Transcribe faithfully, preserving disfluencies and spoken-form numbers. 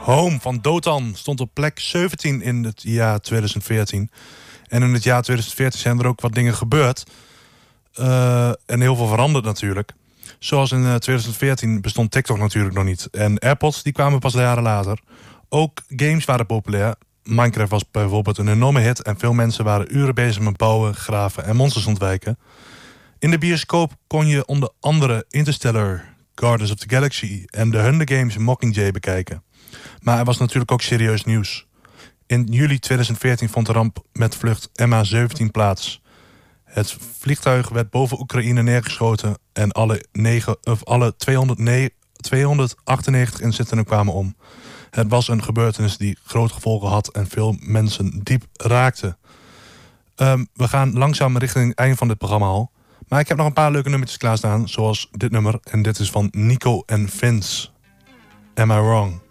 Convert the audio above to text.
Home van Dotan stond op plek zeventien in het jaar twintig veertien. En in het jaar twintig veertien zijn er ook wat dingen gebeurd. Uh, en heel veel veranderd natuurlijk. Zoals in uh, twintig veertien bestond TikTok natuurlijk nog niet. En AirPods die kwamen pas jaren later. Ook games waren populair. Minecraft was bijvoorbeeld een enorme hit. En veel mensen waren uren bezig met bouwen, graven en monsters ontwijken. In de bioscoop kon je onder andere Interstellar, Guardians of the Galaxy en de Hunger Games Mockingjay bekijken. Maar er was natuurlijk ook serieus nieuws. In juli twintig veertien vond de ramp met vlucht M H zeventien plaats. Het vliegtuig werd boven Oekraïne neergeschoten en alle, negen, of alle tweehonderdachtennegentig inzittenden kwamen om. Het was een gebeurtenis die grote gevolgen had en veel mensen diep raakte. Um, we gaan langzaam richting het einde van dit programma al. Maar ik heb nog een paar leuke nummertjes klaarstaan, zoals dit nummer. En dit is van Nico en Vince. Am I Wrong?